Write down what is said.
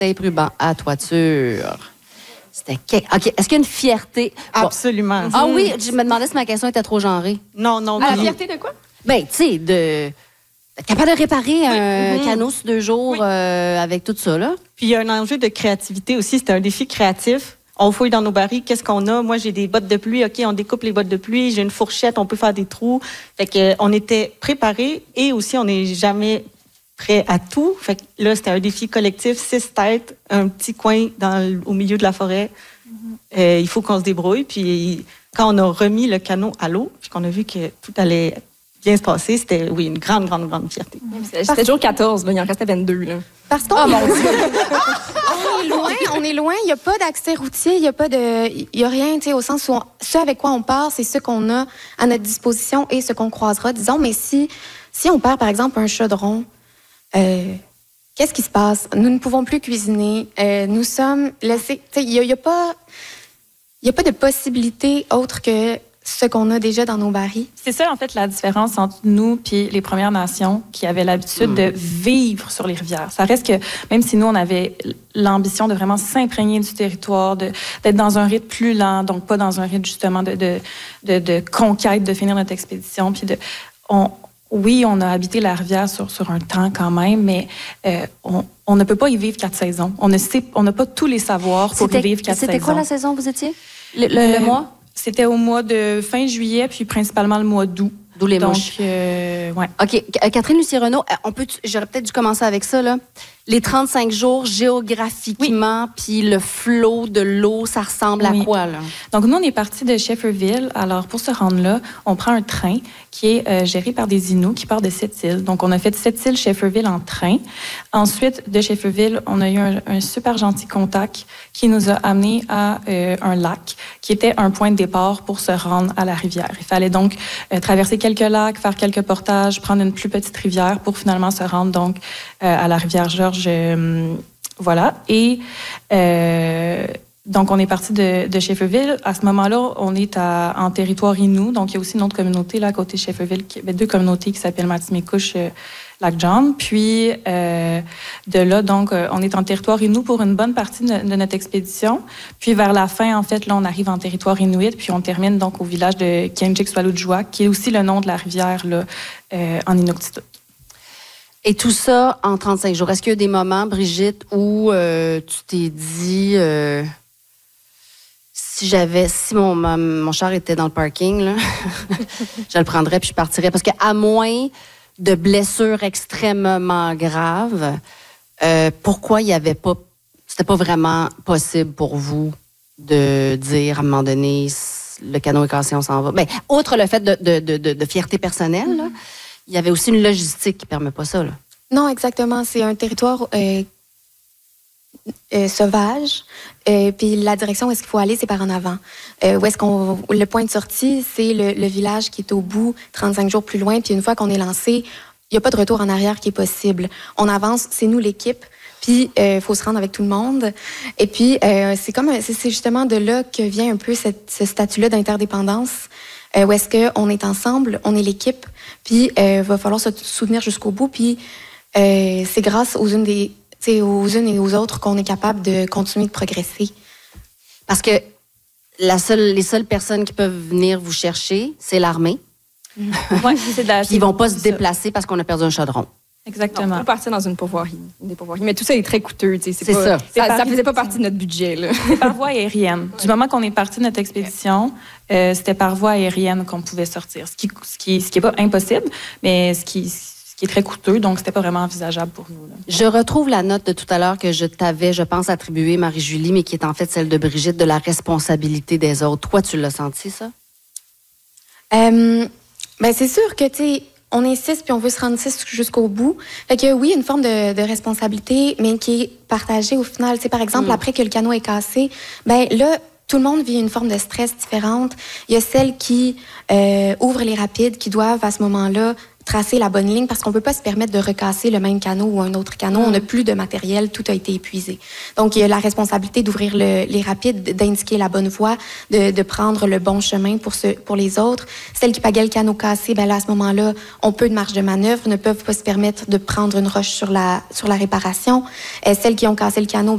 tape ruban à toiture. OK. Est-ce qu'il y a une fierté? Absolument. Ah oui, je me demandais si ma question était trop genrée. Non. La fierté de quoi? Ben, tu sais, d'être capable de réparer un canot sur 2 jours avec tout ça, là. Puis il y a un enjeu de créativité aussi. C'était un défi créatif. On fouille dans nos barils, qu'est-ce qu'on a? Moi, j'ai des bottes de pluie. OK, on découpe les bottes de pluie. J'ai une fourchette, on peut faire des trous. Fait que on était préparés et aussi, on n'est jamais prêt à tout. Fait que là, c'était un défi collectif, 6 têtes, un petit coin au milieu de la forêt. Il faut qu'on se débrouille. Puis quand on a remis le canot à l'eau, puis qu'on a vu que tout allait bien se passer, c'était, oui, une grande, grande, grande fierté. C'était jour 14, là, il en restait 22. Là. Parce qu'on on est loin, il n'y a pas d'accès routier, il n'y a rien, tu sais, au sens où ce avec quoi on part, c'est ce qu'on a à notre disposition et ce qu'on croisera, disons. Mais si on perd, par exemple, un chaudron, qu'est-ce qui se passe? Nous ne pouvons plus cuisiner, nous sommes laissés, tu sais, il n'y a pas de possibilité autre que ce qu'on a déjà dans nos barils. C'est ça, en fait, la différence entre nous et les Premières Nations qui avaient l'habitude de vivre sur les rivières. Ça reste que, même si nous, on avait l'ambition de vraiment s'imprégner du territoire, d'être dans un rythme plus lent, donc pas dans un rythme, justement, de conquête, de finir notre expédition, puis oui, on a habité la rivière sur un temps quand même, mais on ne peut pas y vivre 4 saisons. On n'a pas tous les savoirs pour y vivre 4 saisons. C'était quoi la saison, vous étiez? Le mois? C'était au mois de fin juillet, puis principalement le mois d'août. D'où les mouches. Ouais. OK. Catherine Lucie-Renaud, j'aurais peut-être dû commencer avec ça, là. Les 35 jours géographiquement, puis le flot de l'eau, ça ressemble à quoi, là? Donc, nous, on est partis de Shefferville. Alors, pour se rendre là, on prend un train qui est géré par des Inuits qui part de Sept-Îles. Donc, on a fait Sept-Îles, Shefferville en train. Ensuite, de Shefferville, on a eu un super gentil contact qui nous a amenés à un lac qui était un point de départ pour se rendre à la rivière. Il fallait donc traverser quelques lacs, faire quelques portages, prendre une plus petite rivière pour finalement se rendre donc à la rivière Georges. Voilà. Et donc, on est parti de Shefferville. À ce moment-là, on est en territoire Innu. Donc, il y a aussi une autre communauté là, à côté de Shefferville, qui avait 2 communautés qui s'appellent Matimekouche, Lac John. Puis, de là, donc, on est en territoire Innu pour une bonne partie de notre expédition. Puis, vers la fin, en fait, là, on arrive en territoire Inuit. Puis, on termine donc au village de Kianjik-Swalujjuaq, qui est aussi le nom de la rivière là, en Inuktitut. Et tout ça en 35 jours. Est-ce qu'il y a des moments, Brigitte, où tu t'es dit... Si mon char était dans le parking, là, je le prendrais puis je partirais. Parce qu'à moins de blessures extrêmement graves, pourquoi il y avait pas... C'était pas vraiment possible pour vous de dire, à un moment donné, le canot est cassé, on s'en va. Bien, outre le fait de fierté personnelle, là, il y avait aussi une logistique qui ne permet pas ça, là. Non, exactement. C'est un territoire sauvage. Puis la direction où est-ce qu'il faut aller, c'est par en avant. Le point de sortie, c'est le village qui est au bout, 35 jours plus loin. Puis une fois qu'on est lancé, il n'y a pas de retour en arrière qui est possible. On avance, c'est nous l'équipe. Puis il faut se rendre avec tout le monde. Et puis c'est justement de là que vient un peu ce statut-là d'interdépendance. Où est-ce qu'on est ensemble, on est l'équipe, puis va falloir se soutenir jusqu'au bout. Puis c'est grâce aux unes et aux autres qu'on est capable de continuer de progresser. Parce que les seules personnes qui peuvent venir vous chercher, c'est l'armée. Ouais, c'est puis ils vont pas se déplacer parce qu'on a perdu un chaudron. Exactement. On peut partir dans une pourvoirie. Mais tout ça est très coûteux. C'est ça. Ça faisait pas partie de notre budget. Là. C'est par voie aérienne. Du moment qu'on est parti de notre expédition, c'était par voie aérienne qu'on pouvait sortir. Ce qui est pas impossible, mais ce qui est très coûteux, donc c'était pas vraiment envisageable pour nous. Là. Je retrouve la note de tout à l'heure que je t'avais, je pense, attribuée, Marie-Julie, mais qui est en fait celle de Brigitte, de la responsabilité des autres. Toi, tu l'as senti, ça? Ben c'est sûr que, tu sais, on est 6 puis on veut se rendre 6 jusqu'au bout. Fait que oui, une forme de responsabilité, mais qui est partagée au final. Tu sais, par exemple, après que le canot est cassé, ben là, tout le monde vit une forme de stress différente. Il y a celles qui ouvrent les rapides, qui doivent à ce moment-là tracer la bonne ligne parce qu'on peut pas se permettre de recasser le même canot ou un autre canot. On n'a plus de matériel, tout a été épuisé. Donc, il y a la responsabilité d'ouvrir les rapides, d'indiquer la bonne voie, de prendre le bon chemin pour les autres. Celles qui pagaient le canot cassé, ben là, à ce moment-là, ont peu de marge de manœuvre, ne peuvent pas se permettre de prendre une roche sur la réparation. Celles qui ont cassé le canot,